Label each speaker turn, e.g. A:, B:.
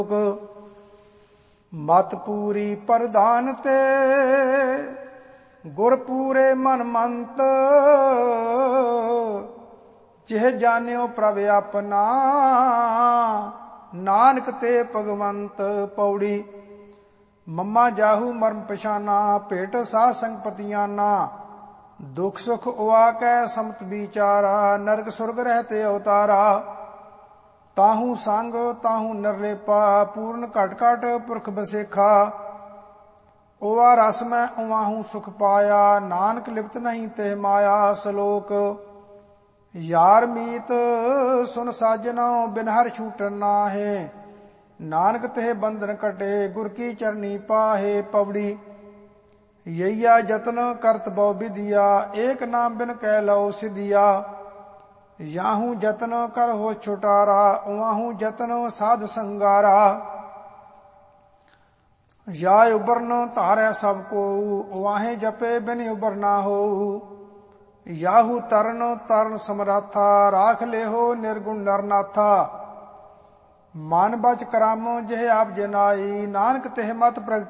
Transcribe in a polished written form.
A: ਮਤ ਪੂਰੀ ਪ੍ਰਧਾਨ ਤੇ ਗੁਰ ਪੂਰੇ ਮਨ ਮੰਤ। ਜਿਹ ਜਾਣਿਓ ਪ੍ਰਭ ਆਪਣਾ ਨਾਨਕ ਤੇ ਭਗਵੰਤ। ਪੌੜੀ। ਮਮਾ ਜਾਹੂ ਮਰਮ ਪਛਾਨਾ ਭੇਟ ਸਾਧ ਸੰਗ ਪਤੀਆਨਾ। ਦੁਖ ਸੁਖ ਉਆ ਕੈ ਸਮਤ ਵਿਚਾਰਾ ਨਰਕ ਸੁਰਗ ਰਹਤੇ ਅਵਤਾਰਾ। ਤਾਹੂ ਸੰਗ ਤਾਹੂ ਨਿਰਲੇਪਾ ਪੂਰਨ ਘਟ ਘਟ ਪੁਰਖ ਬਸੇਖਾ। ਉਆ ਰਸ ਮੈਂ ਉਵਾਹੂ ਸੁਖ ਪਾਇਆ ਨਾਨਕ ਲਿਪਤ ਨਹੀਂ ਤੇ ਮਾਇਆ। ਸ਼ਲੋਕ। ਯਾਰ ਮੀਤ ਸੁਨ ਸਾਜਨੋ ਬਿਨ ਹਰਿ ਛੂਟਨ ਨਾਹੇ। ਨਾਨਕ ਤੇ ਬੰਧਨ ਕਟੇ ਗੁਰ ਕੀ ਚਰਨੀ ਪਾਹੇ। ਪਵੜੀ। ਯਈਆ ਜਤਨ ਕਰਤ ਬਹੁ ਵਿਦਿਆ ਏਕ ਨਾਮ ਬਿਨ ਕਹਿ ਲਓ ਸਿਧਿਆ। ਯਾਹੂ ਜਤਨ ਕਰ ਹੋ ਛੁਟਾਰਾ ਉਵਾਹੂ ਜਤਨ ਸਾਧ ਸੰਗਾਰਾ। ਯਾ ਉਬਰਨ ਧਾਰੈ ਸਭ ਕੋ ਉਵਾਹੇ ਜਪੇ ਬਿਨ ਉਬਰ ਨਾ ਹੋ। ਯਾਹੂ ਤਰਨ ਤਰਨ ਸਮਰਾਥਾ ਰਾਖ ਲਿਹੋ ਨਿਰਗੁਣ ਨਰਨਾਥਾ। ਮਨ ਬਚ ਕਰਮ ਜਿਹ ਆਪ ਜਨਾਈ ਨਾਨਕ ਤਿਹ ਮਤ ਪ੍ਰਗਟ